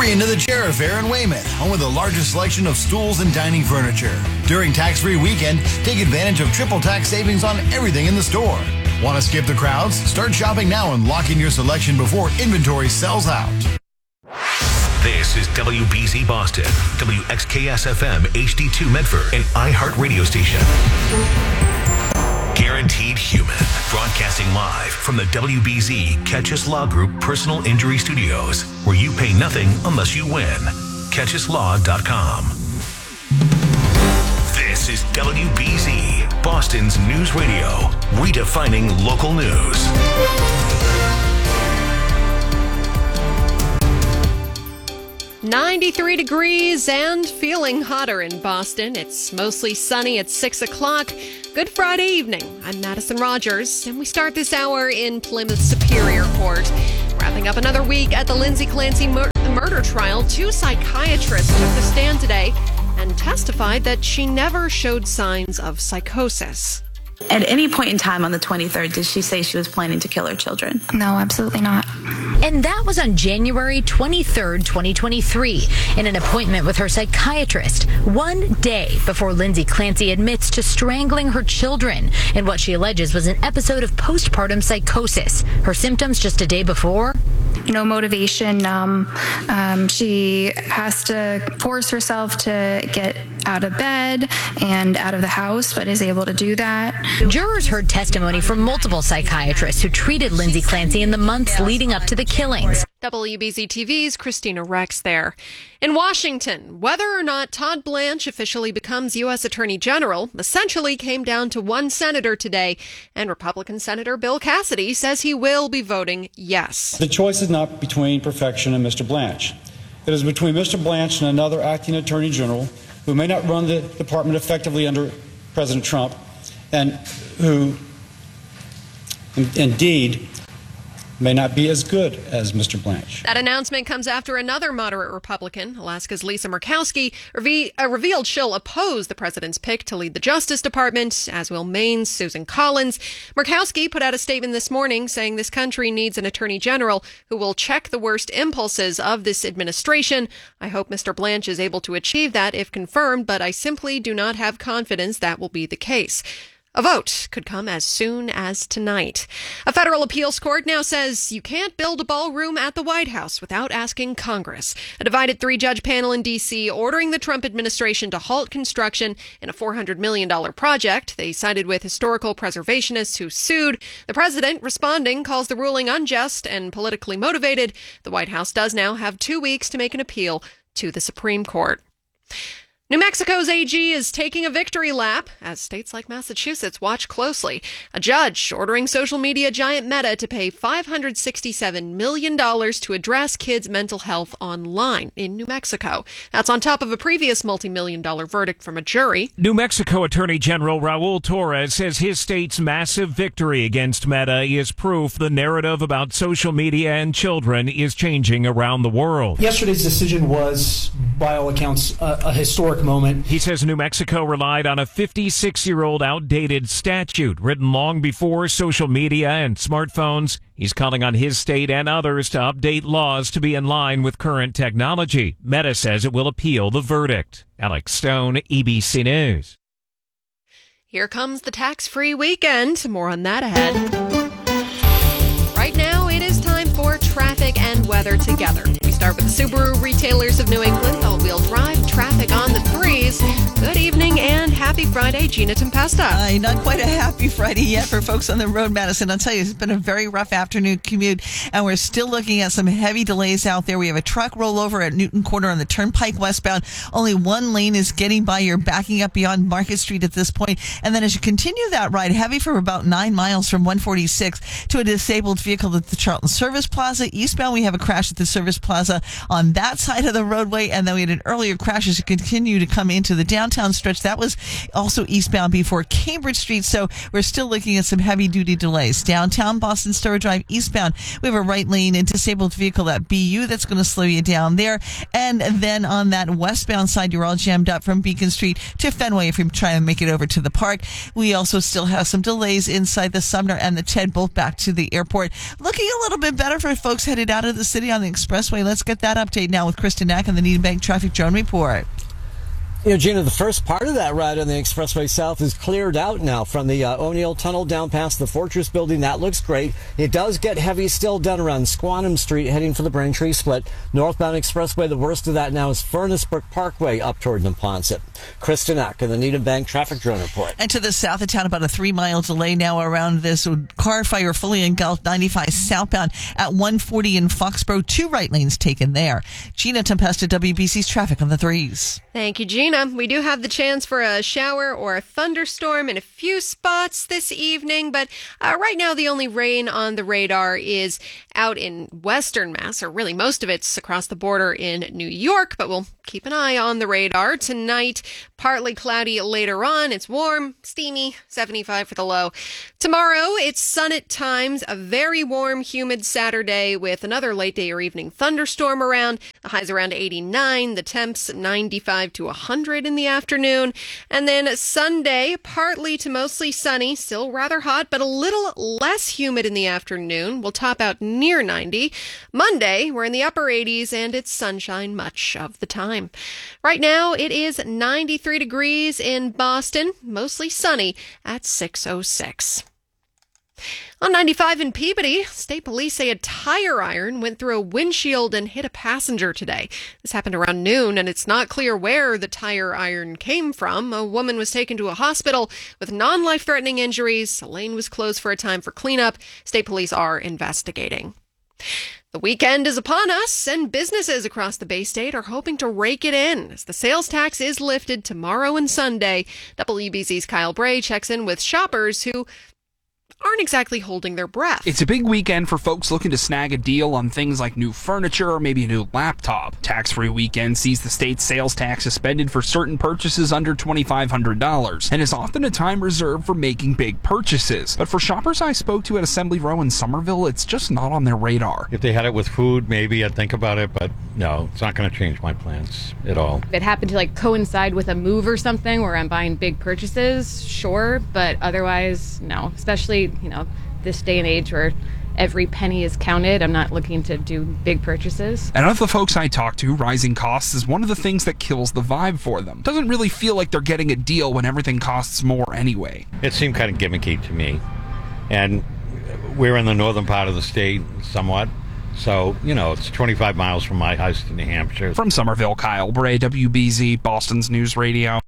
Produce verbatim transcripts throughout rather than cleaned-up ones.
Hurry into the Chair Fair in Weymouth, home of the largest selection of stools and dining furniture. During tax-free weekend, take advantage of triple tax savings on everything in the store. Want to skip the crowds? Start shopping now and lock in your selection before inventory sells out. This is W B Z Boston, W X K S F M H D two Medford, an iHeart radio station. Guaranteed Human, broadcasting live from the W B Z Catch Us Law Group Personal Injury Studios, where you pay nothing unless you win. catch us law dot com. This is W B Z, Boston's news radio, redefining local news. ninety-three degrees and feeling hotter in Boston. It's mostly sunny at six o'clock. Good Friday evening. I'm Madison Rogers, and we start this hour in Plymouth Superior Court. Wrapping up another week at the Lindsay Clancy mur- murder trial, two psychiatrists took the stand today and testified that she never showed signs of psychosis. At any point in time on the twenty-third, did she say she was planning to kill her children? No, absolutely not. And that was on January twenty-third, twenty twenty-three, in an appointment with her psychiatrist, one day before Lindsay Clancy admits to strangling her children in what she alleges was an episode of postpartum psychosis. Her symptoms just a day before? No motivation. Um, um, she has to force herself to get out of bed and out of the house, but is able to do that. Jurors heard testimony from multiple psychiatrists who treated Lindsay Clancy in the months leading up to the killings. W B Z T V's Christina Rex there. In Washington, whether or not Todd Blanche officially becomes U S Attorney General essentially came down to one senator today, and Republican Senator Bill Cassidy says he will be voting yes. The choice is not between perfection and Mister Blanche. It is between Mister Blanche and another acting Attorney General who may not run the department effectively under President Trump, and who in- indeed may not be as good as Mister Blanche. That announcement comes after another moderate Republican, Alaska's Lisa Murkowski, reve- uh, revealed she'll oppose the president's pick to lead the Justice Department, as will Maine's Susan Collins. Murkowski put out a statement this morning saying this country needs an attorney general who will check the worst impulses of this administration. I hope Mister Blanche is able to achieve that if confirmed, but I simply do not have confidence that will be the case. A vote could come as soon as tonight. A federal appeals court now says you can't build a ballroom at the White House without asking Congress. A divided three-judge panel in D C ordering the Trump administration to halt construction in a four hundred million dollars project. They sided with historical preservationists who sued. The president, responding, calls the ruling unjust and politically motivated. The White House does now have two weeks to make an appeal to the Supreme Court. New Mexico's A G is taking a victory lap as states like Massachusetts watch closely. A judge ordering social media giant Meta to pay five hundred sixty-seven million dollars to address kids' mental health online in New Mexico. That's on top of a previous multi-million dollar verdict from a jury. New Mexico Attorney General Raul Torres says his state's massive victory against Meta is proof the narrative about social media and children is changing around the world. Yesterday's decision was, by all accounts, a, a historic moment. He says New Mexico relied on a fifty-six-year-old outdated statute written long before social media and smartphones. He's calling on his state and others to update laws to be in line with current technology. Meta says it will appeal the verdict. Alex Stone, E B C News. Here comes the tax-free weekend. More on that ahead. Right now, it is time for traffic and weather together. We start with the Subaru Retailers of New England, all-wheel drive, traffic on the threes. Good evening and happy Friday, Gina Tempesta. Uh, not quite a happy Friday yet for folks on the road, Madison. I'll tell you, it's been a very rough afternoon commute, and we're still looking at some heavy delays out there. We have a truck rollover at Newton Corner on the Turnpike westbound. Only one lane is getting by. You're backing up beyond Market Street at this point. And then as you continue that ride, heavy for about nine miles from one forty-six to a disabled vehicle at the Charlton Service Plaza. Eastbound, we have a crash at the Service Plaza on that side of the roadway, and then we had an earlier crash as you continue to come into the downtown stretch. That was Also eastbound before Cambridge Street. So we're still looking at some heavy duty delays. Downtown Boston Stower Drive eastbound, we have a right lane and disabled vehicle at B U that's going to slow you down there. And then on that westbound side, you're all jammed up from Beacon Street to Fenway if you're trying to make it over to the park. We also still have some delays inside the Sumner and the Ted, both back to the airport. Looking a little bit better for folks headed out of the city on the expressway. Let's get that update now with Kristen Nack on the Needham Bank Traffic Drone Report. You know, Gina, the first part of that ride on the Expressway South is cleared out now from the uh, O'Neill Tunnel down past the Fortress Building. That looks great. It does get heavy still done around Squantum Street heading for the Braintree Split. Northbound Expressway, the worst of that now is Furnace Brook Parkway up toward Neponset. Kristen Ack in the Needham Bank Traffic Drone Report. And to the south of town, about a three-mile delay now around this car fire fully engulfed ninety-five southbound at one forty in Foxborough. Two right lanes taken there. Gina Tempesta, W B C's Traffic on the threes. Thank you, Gina. We do have the chance for a shower or a thunderstorm in a few spots this evening, but uh, right now the only rain on the radar is out in western Mass, or really most of it's across the border in New York, but we'll keep an eye on the radar. Tonight, partly cloudy later on. It's warm, steamy, seventy-five for the low. Tomorrow, it's sun at times, a very warm, humid Saturday with another late day or evening thunderstorm around. The highs around eighty-nine, the temps ninety-five to one hundred in the afternoon. And then Sunday, partly to mostly sunny, still rather hot, but a little less humid in the afternoon. We'll top out near ninety. Monday, we're in the upper eighties and it's sunshine much of the time. Right now, it is ninety-three degrees in Boston, mostly sunny at six oh six. On ninety-five in Peabody, state police say a tire iron went through a windshield and hit a passenger today. This happened around noon, and it's not clear where the tire iron came from. A woman was taken to a hospital with non-life-threatening injuries. A lane was closed for a time for cleanup. State police are investigating. The weekend is upon us, and businesses across the Bay State are hoping to rake it in as the sales tax is lifted tomorrow and Sunday. W B C's Kyle Bray checks in with shoppers who aren't exactly holding their breath. It's a big weekend for folks looking to snag a deal on things like new furniture or maybe a new laptop. Tax-free weekend sees the state's sales tax suspended for certain purchases under twenty-five hundred dollars and is often a time reserved for making big purchases. But for shoppers I spoke to at Assembly Row in Somerville, it's just not on their radar. If they had it with food, maybe I'd think about it, but no, it's not going to change my plans at all. If it happened to like coincide with a move or something where I'm buying big purchases, sure, but otherwise, no, especially you know, this day and age where every penny is counted. I'm not looking to do big purchases. And of the folks I talk to, rising costs is one of the things that kills the vibe for them. Doesn't really feel like they're getting a deal when everything costs more anyway. It seemed kind of gimmicky to me. And we're in the northern part of the state somewhat. So, you know, it's twenty-five miles from my house to New Hampshire. From Somerville, Kyle Bray, W B Z, Boston's News Radio.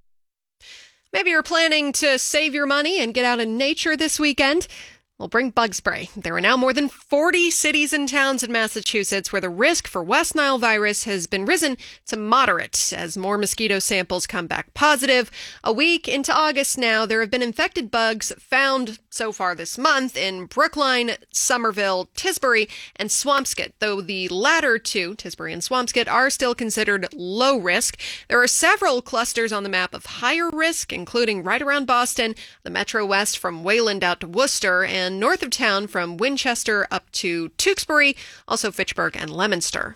Maybe you're planning to save your money and get out in nature this weekend. Well, bring bug spray. There are now more than forty cities and towns in Massachusetts where the risk for West Nile virus has been risen to moderate as more mosquito samples come back positive. A week into August now, there have been infected bugs found so far this month in Brookline, Somerville, Tisbury, and Swampscott, though the latter two, Tisbury and Swampscott, are still considered low risk. There are several clusters on the map of higher risk, including right around Boston, the Metro West from Wayland out to Worcester, and north of town from Winchester up to Tewksbury, also Fitchburg and Leominster.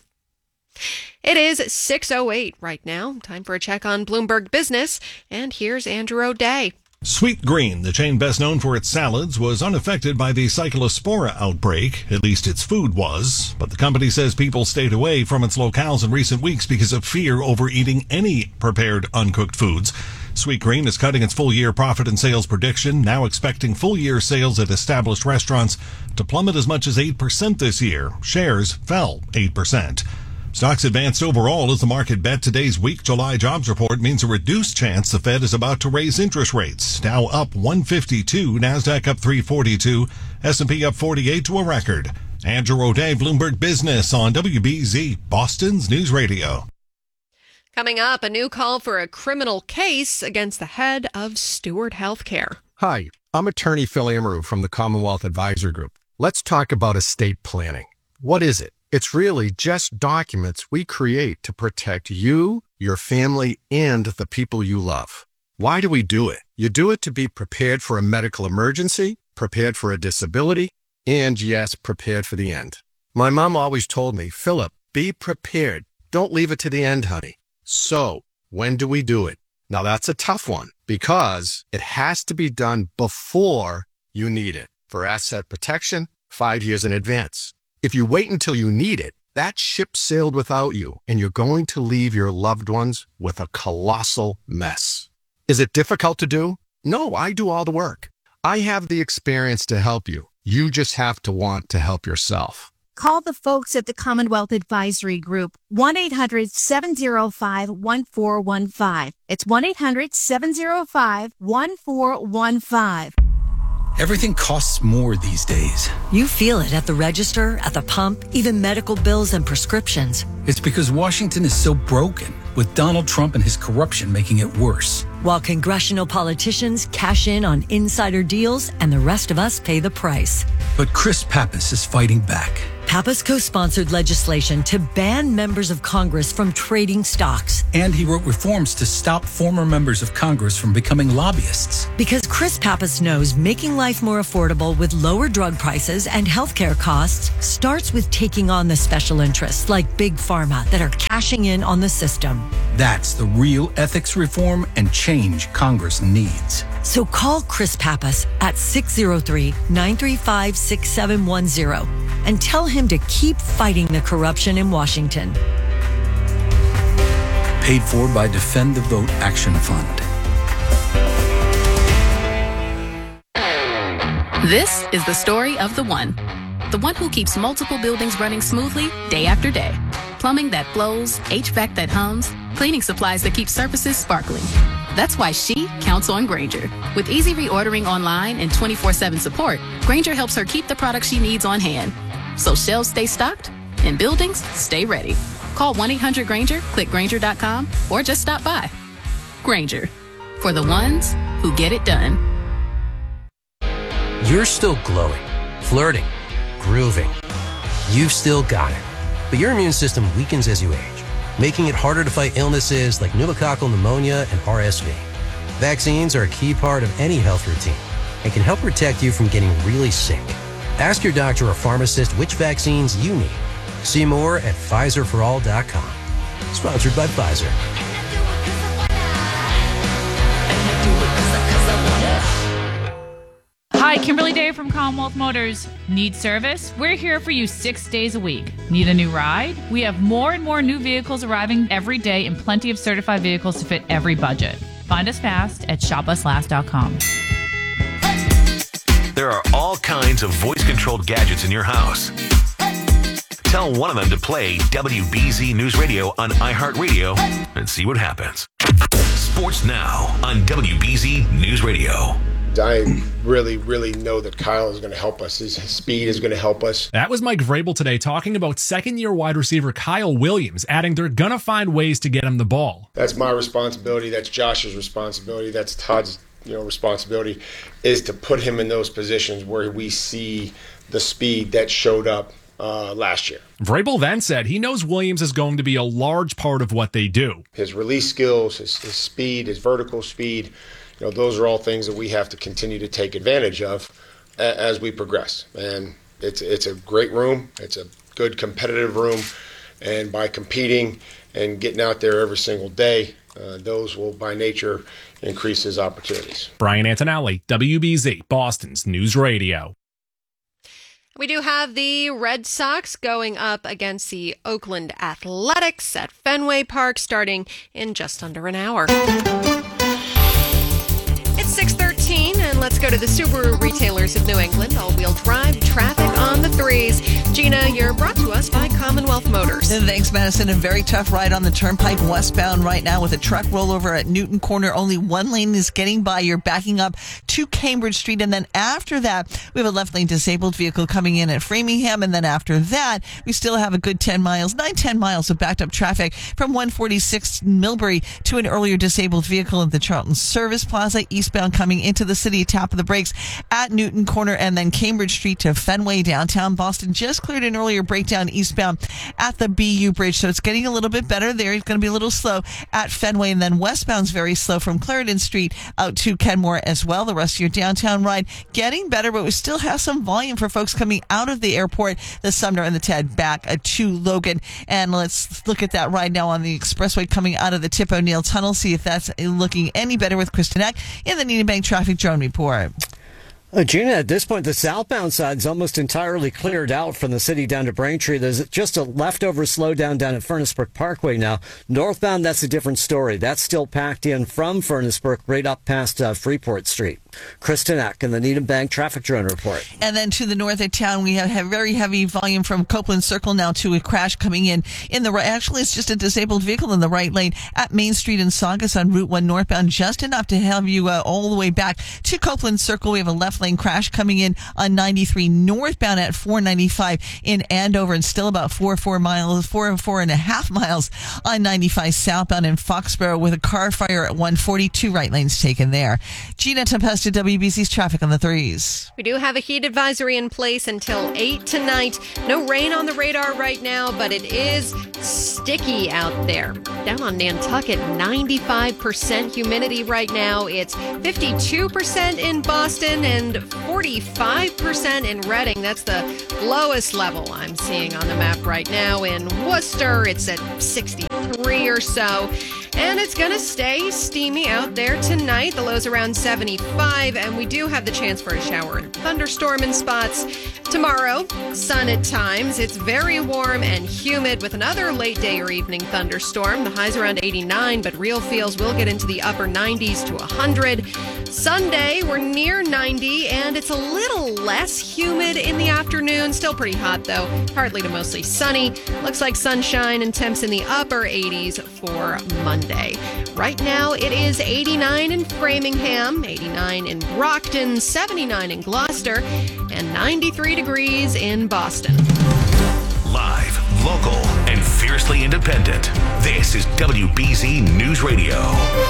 It is six oh eight right now. Time for a check on Bloomberg Business, and here's Andrew O'Day. Sweet Green, the chain best known for its salads, was unaffected by the Cyclospora outbreak. At least its food was. But the company says people stayed away from its locales in recent weeks because of fear over eating any prepared uncooked foods. Sweet Green is cutting its full-year profit and sales prediction, now expecting full-year sales at established restaurants to plummet as much as eight percent this year. Shares fell eight percent. Stocks advanced overall as the market bet today's weak July jobs report means a reduced chance the Fed is about to raise interest rates. Dow up one fifty-two, NASDAQ up three forty-two, S and P up forty-eight to a record. Andrew O'Day, Bloomberg Business on W B Z, Boston's News Radio. Coming up, a new call for a criminal case against the head of Steward Healthcare. Hi, I'm attorney Phil Amaru from the Commonwealth Advisor Group. Let's talk about estate planning. What is it? It's really just documents we create to protect you, your family, and the people you love. Why do we do it? You do it to be prepared for a medical emergency, prepared for a disability, and yes, prepared for the end. My mom always told me, Philip, be prepared. Don't leave it to the end, honey. So, when do we do it? Now that's a tough one because it has to be done before you need it. For asset protection, five years in advance. If you wait until you need it, that ship sailed without you, and you're going to leave your loved ones with a colossal mess. Is it difficult to do? No, I do all the work. I have the experience to help you. You just have to want to help yourself. Call the folks at the Commonwealth Advisory Group, one eight hundred seven oh five one four one five. It's one eight hundred seven oh five one four one five. Everything costs more these days. You feel it at the register, at the pump, even medical bills and prescriptions. It's because Washington is so broken, with Donald Trump and his corruption making it worse. While congressional politicians cash in on insider deals and the rest of us pay the price. But Chris Pappas is fighting back. Pappas co-sponsored legislation to ban members of Congress from trading stocks. And he wrote reforms to stop former members of Congress from becoming lobbyists. Because Chris Pappas knows making life more affordable with lower drug prices and healthcare costs starts with taking on the special interests like Big Pharma that are cashing in on the system. That's the real ethics reform and change Congress needs. So call Chris Pappas at six oh three, nine three five, six seven one zero and tell him to keep fighting the corruption in Washington. Paid for by Defend the Vote Action Fund. This is the story of the one. The one who keeps multiple buildings running smoothly day after day. Plumbing that flows, H V A C that hums, cleaning supplies that keep surfaces sparkling. That's why she counts on Grainger. With easy reordering online and twenty-four seven support, Grainger helps her keep the products she needs on hand. So shelves stay stocked and buildings stay ready. Call one eight hundred Grainger, click Grainger dot com, or just stop by. Grainger, for the ones who get it done. You're still glowing, flirting, grooving. You've still got it. But your immune system weakens as you age, making it harder to fight illnesses like pneumococcal pneumonia and R S V. Vaccines are a key part of any health routine and can help protect you from getting really sick. Ask your doctor or pharmacist which vaccines you need. See more at Pfizer for all dot com. Sponsored by Pfizer. Hi, Kimberly Day from Commonwealth Motors. Need service? We're here for you six days a week. Need a new ride? We have more and more new vehicles arriving every day and plenty of certified vehicles to fit every budget. Find us fast at shop us last dot com. There are all kinds of voice-controlled gadgets in your house. Tell one of them to play W B Z News Radio on iHeartRadio and see what happens. Sports now on W B Z News Radio. I really, really know that Kyle is going to help us. His speed is going to help us. That was Mike Vrabel today talking about second-year wide receiver Kyle Williams, adding they're going to find ways to get him the ball. That's my responsibility. That's Josh's responsibility. That's Todd's you know, responsibility, is to put him in those positions where we see the speed that showed up uh, last year. Vrabel then said he knows Williams is going to be a large part of what they do. His release skills, his, his speed, his vertical speed, you know, those are all things that we have to continue to take advantage of a- as we progress. And it's it's a great room. It's a good competitive room. And by competing and getting out there every single day, uh, those will by nature increase his opportunities. Brian Antonelli, W B Z, Boston's News Radio. We do have the Red Sox going up against the Oakland Athletics at Fenway Park starting in just under an hour. It's six thirteen, and let's go to the Subaru retailers of New England. All-wheel drive traffic on the threes. Gina, you're brought to us by Commonwealth Motors. Thanks, Madison. A very tough ride on the Turnpike westbound right now with a truck rollover at Newton Corner. Only one lane is getting by. You're backing up to Cambridge Street. And then after that, we have a left lane disabled vehicle coming in at Framingham. And then after that, we still have a good ten miles, nine, ten miles of backed up traffic from one forty-six Millbury to an earlier disabled vehicle at the Charlton Service Plaza, eastbound coming into the city. Tap of the brakes at Newton Corner, and then Cambridge Street to Fenway downtown Boston. Just cleared an earlier breakdown eastbound at the B U Bridge, so it's getting a little bit better there. It's going to be a little slow at Fenway, and then westbound's very slow from Clarendon Street out to Kenmore as well. The rest of your downtown ride getting better, but we still have some volume for folks coming out of the airport, the Sumner and the Ted back to Logan. And let's look at that ride now on the expressway coming out of the Tip O'Neill Tunnel, see if that's looking any better with Kristen Eck in the Needham Bank Traffic Drone Report. Uh, Gina, at this point, the southbound side's almost entirely cleared out from the city down to Braintree. There's just a leftover slowdown down at Furnace Brook Parkway now. Northbound, that's a different story. That's still packed in from Furnace Brook right up past uh, Freeport Street. Kristen Eck in the Needham Bank Traffic Drone Report. And then to the north of town, we have, have very heavy volume from Copeland Circle now to a crash coming in. in the Actually, it's just a disabled vehicle in the right lane at Main Street in Saugus on Route one northbound, just enough to have you uh, all the way back to Copeland Circle. We have a left lane crash coming in on ninety-three northbound at four ninety-five in Andover, and still about four four miles, four four and a half miles on ninety-five southbound in Foxborough with a car fire at one forty-two, right lanes taken there. Gina Tempesta, W B C's traffic on the threes. We do have a heat advisory in place until eight tonight. No rain on the radar right now, but it is sticky out there. Down on Nantucket, ninety-five percent humidity right now. It's fifty-two percent in Boston and forty-five percent in Reading. That's the lowest level I'm seeing on the map right now. In Worcester, it's at sixty-three or so. And it's going to stay steamy out there tonight. The low's around seventy-five, and we do have the chance for a shower and thunderstorm in spots. Tomorrow, sun at times. It's very warm and humid with another late day or evening thunderstorm. The high's around eighty-nine, but real feels will get into the upper nineties to one hundred. Sunday, we're near ninety, and it's a little less humid in the afternoon. Still pretty hot, though. Partly to mostly sunny. Looks like sunshine and temps in the upper eighties for Monday. Right now, it is eighty-nine in Framingham, eighty-nine in Brockton, seventy-nine in Gloucester, and ninety-three degrees in Boston. Live, local, and fiercely independent. This is W B Z News Radio.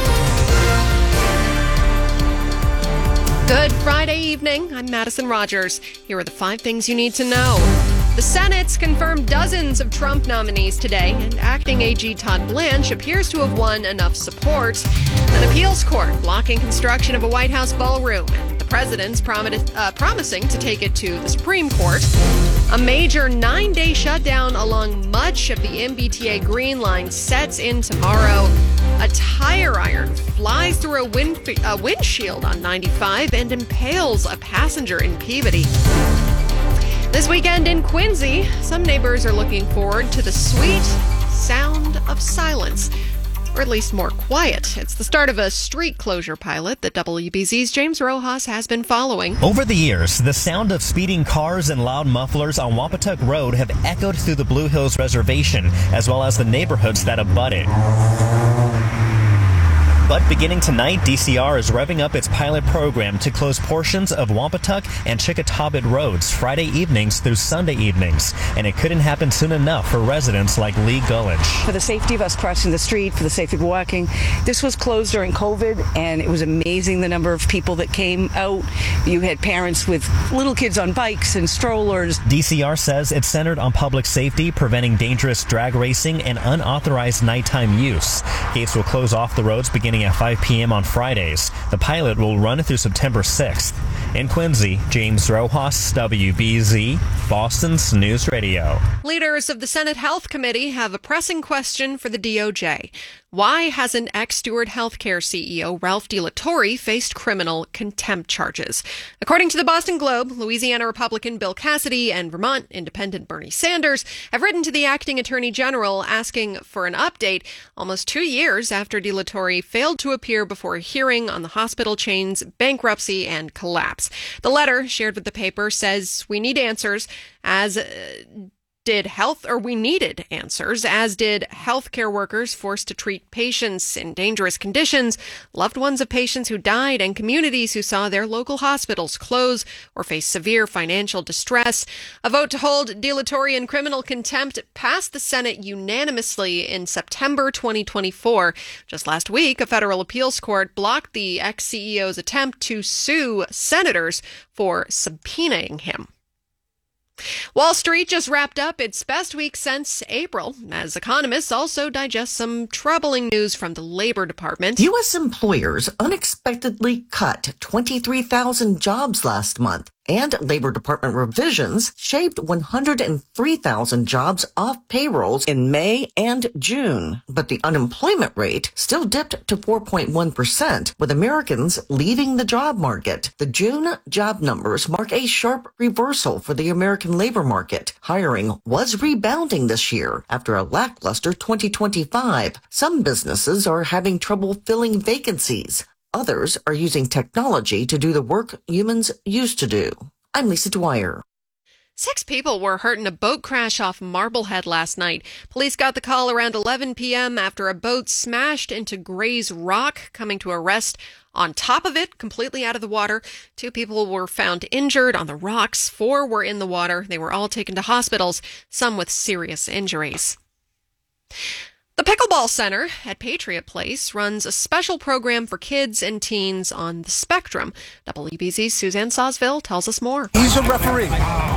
Good Friday evening. I'm Madison Rogers. Here are the five things you need to know. The Senate's confirmed dozens of Trump nominees today, and acting A G Todd Blanche appears to have won enough support. An appeals court blocking construction of a White House ballroom, and the president's promi- uh, promising to take it to the Supreme Court. A major nine-day shutdown along much of the M B T A Green Line sets in tomorrow. A tire iron flies through a wind, a windshield on ninety-five and impales a passenger in Peabody. This weekend in Quincy, some neighbors are looking forward to the sweet sound of silence, or at least more quiet. It's the start of a street closure pilot that W B Z's James Rojas has been following. Over the years, the sound of speeding cars and loud mufflers on Wampatuck Road have echoed through the Blue Hills Reservation, as well as the neighborhoods that abut it. But beginning tonight, D C R is revving up its pilot program to close portions of Wampatuck and Chickatawbit roads Friday evenings through Sunday evenings. And it couldn't happen soon enough for residents like Lee Gullidge. For the safety of us crossing the street, for the safety of walking, this was closed during COVID, and it was amazing the number of people that came out. You had parents with little kids on bikes and strollers. D C R says it's centered on public safety, preventing dangerous drag racing and unauthorized nighttime use. Gates will close off the roads beginning at five p.m. on Fridays. The pilot will run through September sixth. In Quincy, James Rojas, W B Z, Boston's News Radio. Leaders of the Senate Health Committee have a pressing question for the D O J. Why hasn't ex-Steward Healthcare C E O Ralph DeLatorre faced criminal contempt charges? According to the Boston Globe, Louisiana Republican Bill Cassidy and Vermont Independent Bernie Sanders have written to the acting attorney general asking for an update almost two years after DeLatorre failed to appear before a hearing on the hospital chain's bankruptcy and collapse. The letter shared with the paper says we need answers as... Uh, Did health, or we needed answers, as did healthcare workers forced to treat patients in dangerous conditions, loved ones of patients who died, and communities who saw their local hospitals close or face severe financial distress. A vote to hold DeLatorre in criminal contempt passed the Senate unanimously in September twenty twenty-four. Just last week, a federal appeals court blocked the ex-C E O's attempt to sue senators for subpoenaing him. Wall Street just wrapped up its best week since April, as economists also digest some troubling news from the Labor Department. U S employers unexpectedly cut twenty-three thousand jobs last month, and Labor Department revisions shaved one hundred three thousand jobs off payrolls in May and June. But the unemployment rate still dipped to four point one percent, with Americans leaving the job market. The June job numbers mark a sharp reversal for the American labor market. Hiring was rebounding this year after a lackluster twenty twenty-five. Some businesses are having trouble filling vacancies. Others are using technology to do the work humans used to do. I'm Lisa Dwyer. Six people were hurt in a boat crash off Marblehead last night. Police got the call around eleven p.m. after a boat smashed into Gray's Rock, coming to a rest on top of it, completely out of the water. Two people were found injured on the rocks. Four were in the water. They were all taken to hospitals, some with serious injuries. The Pickleball Center at Patriot Place runs a special program for kids and teens on the spectrum. W B Z's Suzanne Sawsville tells us more. He's a referee.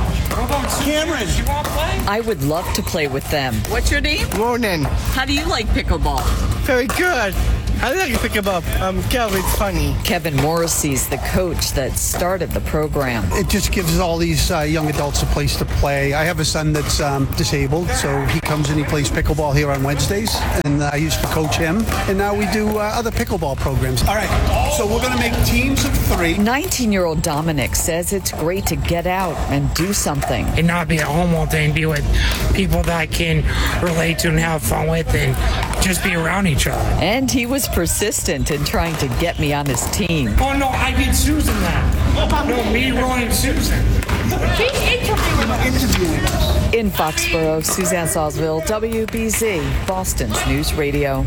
Cameron. I would love to play with them. What's your name? Ronan. How do you like pickleball? Very good. I like pickleball. Um, Kelvin's funny. Kevin Morrissey's the coach that started the program. It just gives all these uh, young adults a place to play. I have a son that's um, disabled, so he comes and he plays pickleball here on Wednesdays, and I used to coach him. And now we do uh, other pickleball programs. All right, so we're going to make teams of three. nineteen-year-old Dominic says it's great to get out and do something. And not be at home all day and be with people that I can relate to and have fun with and just be around each other. And he was persistent in trying to get me on his team. Oh, no, I beat Susan that. No, me, Roy, and Susan. He's interviewing interviewing In Foxborough, Suzanne Sawsville, W B Z, Boston's News Radio.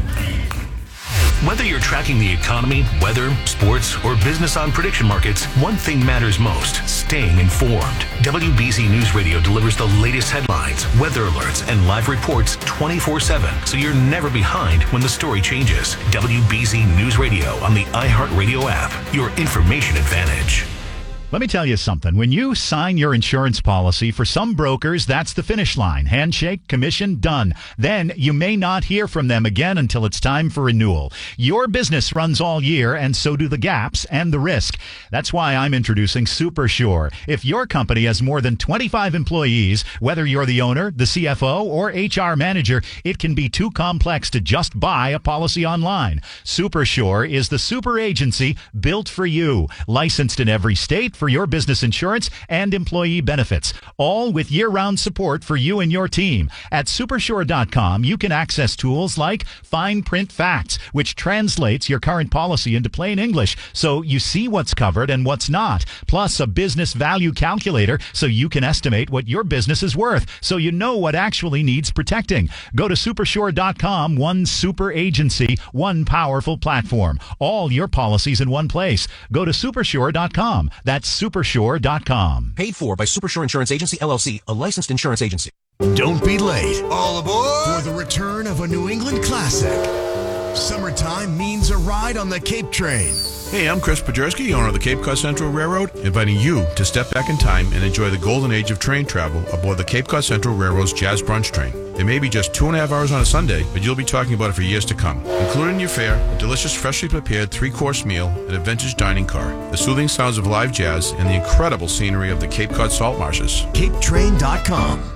Whether you're tracking the economy, weather, sports, or business on prediction markets, one thing matters most: staying informed. W B Z News Radio delivers the latest headlines, weather alerts, and live reports twenty-four seven, so you're never behind when the story changes. W B Z News Radio on the iHeartRadio app, your information advantage. Let me tell you something. When you sign your insurance policy, for some brokers, that's the finish line. Handshake, commission, done. Then you may not hear from them again until it's time for renewal. Your business runs all year, and so do the gaps and the risk. That's why I'm introducing SuperSure. If your company has more than twenty-five employees, whether you're the owner, the C F O, or H R manager, it can be too complex to just buy a policy online. SuperSure is the super agency built for you, licensed in every state for your business insurance and employee benefits, all with year-round support for you and your team. At supersure dot com, you can access tools like Fine Print Facts, which translates your current policy into plain English so you see what's covered and what's not, plus a business value calculator so you can estimate what your business is worth so you know what actually needs protecting. Go to supersure dot com, one super agency, one powerful platform. All your policies in one place. Go to supersure dot com. That's supersure dot com. Paid for by Supersure Insurance Agency, L L C, a licensed insurance agency. Don't be late. All aboard for the return of a New England classic. Summertime means a ride on the Cape Train. Hey, I'm Chris Podjerski, owner of the Cape Cod Central Railroad, inviting you to step back in time and enjoy the golden age of train travel aboard the Cape Cod Central Railroad's Jazz Brunch Train. It may be just two and a half hours on a Sunday, but you'll be talking about it for years to come. Included in your fare, a delicious, freshly prepared three-course meal and a vintage dining car, the soothing sounds of live jazz, and the incredible scenery of the Cape Cod salt marshes. Cape Train dot com.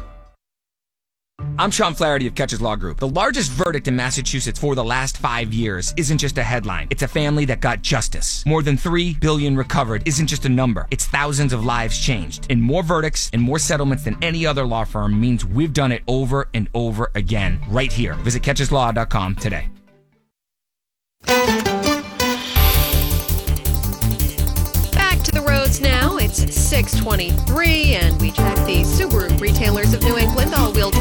I'm Sean Flaherty of Catches Law Group. The largest verdict in Massachusetts for the last five years isn't just a headline. It's a family that got justice. More than three billion dollars recovered isn't just a number. It's thousands of lives changed. And more verdicts and more settlements than any other law firm means we've done it over and over again, right here. Visit catches law dot com today. Back to the roads now. It's six twenty-three, and we check the Subaru retailers of New England. All-wheel drive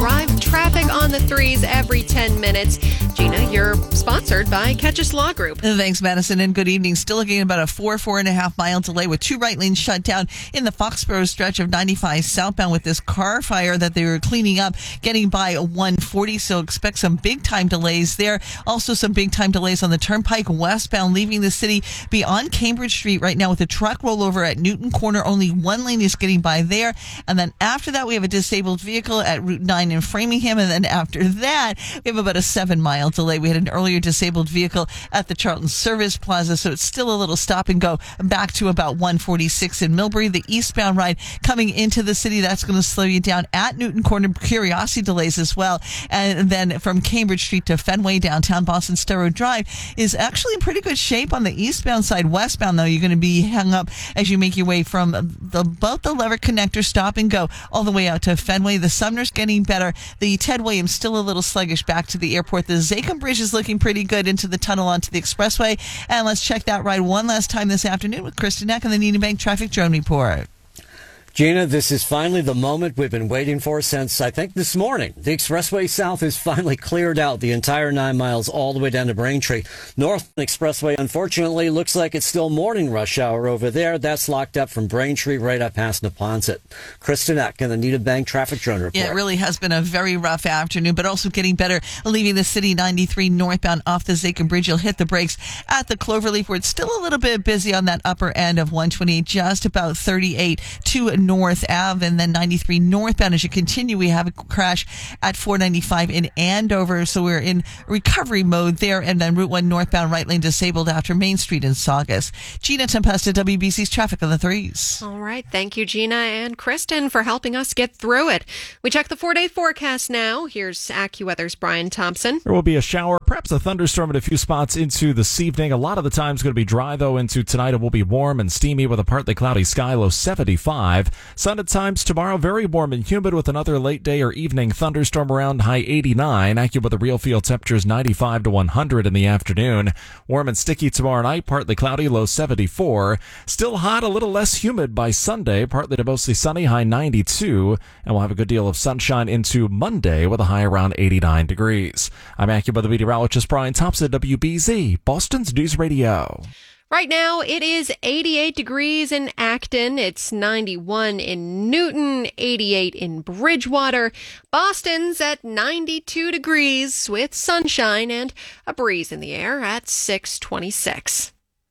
traffic on the threes every ten minutes. Gina, you're sponsored by Ketchus Law Group. Thanks, Madison, and good evening. Still looking at about a four, four and a half mile delay with two right lanes shut down in the Foxborough stretch of ninety-five southbound with this car fire that they were cleaning up, getting by one forty. So expect some big time delays there. Also some big time delays on the Turnpike westbound leaving the city beyond Cambridge Street right now with a truck rollover at Newton Corner. Only one lane is getting by there. And then after that, we have a disabled vehicle at Route nine in Framingham. And then after that, we have about a seven mile delay. We had an earlier disabled vehicle at the Charlton Service Plaza. So it's still a little stop and go back to about one forty-six in Millbury. The eastbound ride coming into the city, that's going to slow you down at Newton Corner. Curiosity delays as well. And then from Cambridge Street to Fenway, downtown Boston Star Drive is actually in pretty good shape on the eastbound side. Westbound, though, you're going to be hung up as you make your way from the both the Lever Connector stop and go all the way out to Fenway. The Sumner's getting better. The Ted Williams still a little sluggish back to the airport. The Zakim Bridge is looking pretty good into the tunnel onto the expressway. And let's check that ride one last time this afternoon with Kristen Eck on the Needham Bank Traffic Drone Report. Gina, this is finally the moment we've been waiting for since, I think, this morning. The Expressway South is finally cleared out the entire nine miles all the way down to Braintree. North Expressway, unfortunately, looks like it's still morning rush hour over there. That's locked up from Braintree right up past Neponset. Kristen Eck in the Needham Bank Traffic Drone Report. Yeah, it really has been a very rough afternoon, but also getting better. Leaving the city ninety-three northbound off the Zakim Bridge, you'll hit the brakes at the Cloverleaf, where it's still a little bit busy on that upper end of one twenty-eight, just about thirty-eight to North Ave, and then ninety-three northbound. As you continue, we have a crash at four ninety-five in Andover, so we're in recovery mode there, and then Route one northbound right lane disabled after Main Street in Saugus. Gina Tempesta, W B C's Traffic on the Threes. All right. Thank you, Gina and Kristen, for helping us get through it. We check the four-day forecast now. Here's AccuWeather's Brian Thompson. There will be a shower, perhaps a thunderstorm at a few spots into this evening. A lot of the time is going to be dry, though, into tonight. It will be warm and steamy with a partly cloudy sky, low seventy-five. Sun at times tomorrow, very warm and humid with another late day or evening thunderstorm around, high eighty-nine. AccuWeather real field temperatures ninety-five to one hundred in the afternoon. Warm and sticky tomorrow night, partly cloudy, low seventy-four. Still hot, a little less humid by Sunday, partly to mostly sunny, high ninety-two. And we'll have a good deal of sunshine into Monday with a high around eighty-nine degrees. I'm AccuWeather meteorologist Brian Thompson, W B Z, Boston's News Radio. Right now, it is eighty-eight degrees in Acton. It's ninety-one in Newton, eighty-eight in Bridgewater. Boston's at ninety-two degrees with sunshine and a breeze in the air at six twenty-six.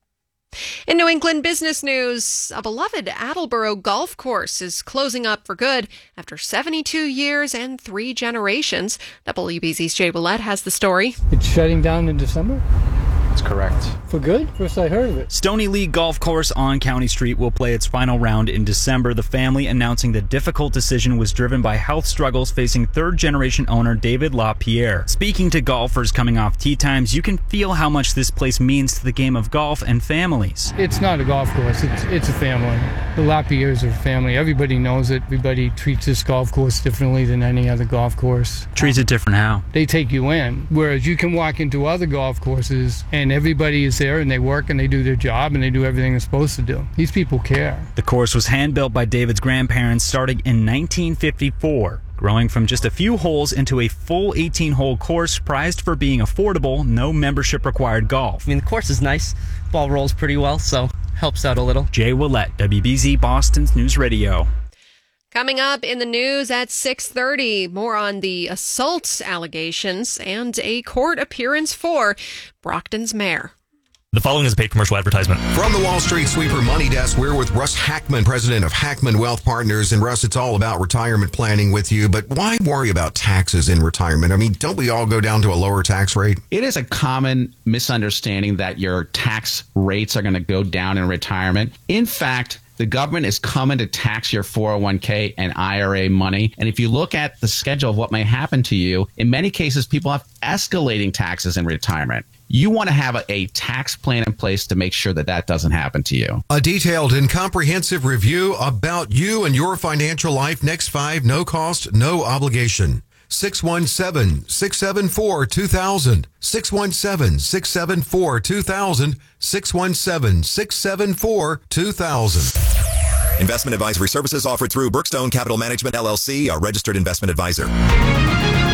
In New England business news, a beloved Attleboro golf course is closing up for good after seventy-two years and three generations. W B Z's Jay Willett has the story. It's shutting down in December? That's correct. For good? First I heard of it. Stony League Golf Course on County Street will play its final round in December. The family announcing the difficult decision was driven by health struggles facing third-generation owner David LaPierre. Speaking to golfers coming off tee times, you can feel how much this place means to the game of golf and families. It's not a golf course. It's, it's a family. The LaPierres are a family. Everybody knows it. Everybody treats this golf course differently than any other golf course. Treats it different how? They take you in, whereas you can walk into other golf courses and everybody is there and they work and they do their job and they do everything they're supposed to do. These people care. The course was hand-built by David's grandparents starting in nineteen fifty-four, growing from just a few holes into a full eighteen-hole course prized for being affordable, no membership required golf. I mean, the course is nice. Ball rolls pretty well, so helps out a little. Jay Willett, W B Z Boston's News Radio. Coming up in the news at six thirty, more on the assault allegations and a court appearance for Brockton's mayor. The following is a paid commercial advertisement. From the Wall Street Sweeper Money Desk, we're with Russ Hackman, president of Hackman Wealth Partners. And Russ, it's all about retirement planning with you, but why worry about taxes in retirement? I mean, don't we all go down to a lower tax rate? It is a common misunderstanding that your tax rates are going to go down in retirement. In fact, the government is coming to tax your four oh one k and I R A money. And if you look at the schedule of what may happen to you, in many cases, people have escalating taxes in retirement. You want to have a, a tax plan in place to make sure that that doesn't happen to you. A detailed and comprehensive review about you and your financial life. Next five, no cost, no obligation. six one seven, six seven four, two thousand. six one seven, six seven four, two thousand. six one seven, six seven four, two thousand. Investment advisory services offered through Brookstone Capital Management, L L C, a registered investment advisor.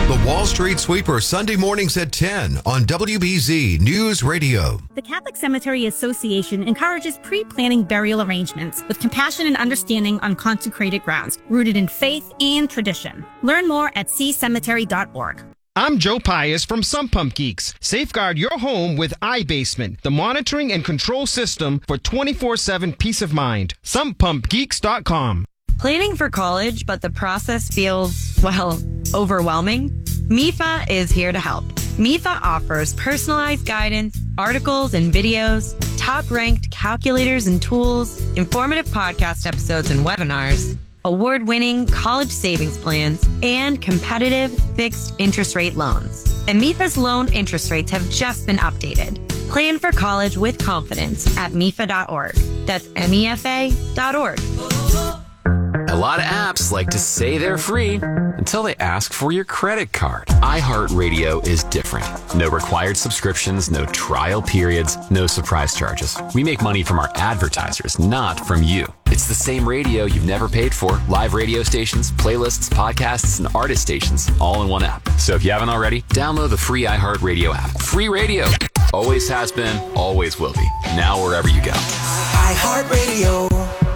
The Wall Street Sweeper, Sunday mornings at ten on W B Z News Radio. The Catholic Cemetery Association encourages pre-planning burial arrangements with compassion and understanding on consecrated grounds, rooted in faith and tradition. Learn more at c cemetery dot org. I'm Joe Pius from Sump Pump Geeks. Safeguard your home with iBasement, the monitoring and control system for twenty-four seven peace of mind. sump pump geeks dot com. Planning for college, but the process feels, well, overwhelming? M I F A is here to help. M I F A offers personalized guidance, articles and videos, top-ranked calculators and tools, informative podcast episodes and webinars, award-winning college savings plans, and competitive fixed interest rate loans. And M I F A's loan interest rates have just been updated. Plan for college with confidence at M I F A dot org. That's M E F A dot org. A lot of apps like to say they're free until they ask for your credit card. iHeartRadio is different. No required subscriptions, no trial periods, no surprise charges. We make money from our advertisers, not from you. It's the same radio you've never paid for. Live radio stations, playlists, podcasts, and artist stations all in one app. So if you haven't already, download the free iHeartRadio app. Free radio. Always has been, always will be. Now wherever you go. iHeartRadio.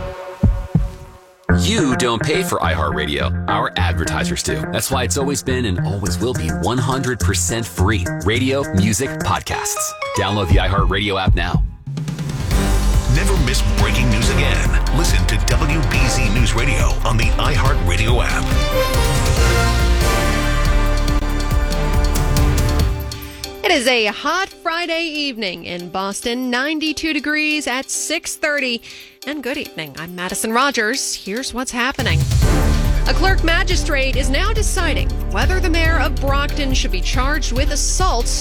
You don't pay for iHeartRadio. Our advertisers do. That's why it's always been and always will be one hundred percent free. Radio, music, podcasts. Download the iHeartRadio app now. Never miss breaking news again. Listen to W B Z News Radio on the iHeartRadio app. It is a hot Friday evening in Boston, ninety-two degrees at six thirty. And good evening. I'm Madison Rogers. Here's what's happening. A clerk magistrate is now deciding whether the mayor of Brockton should be charged with assault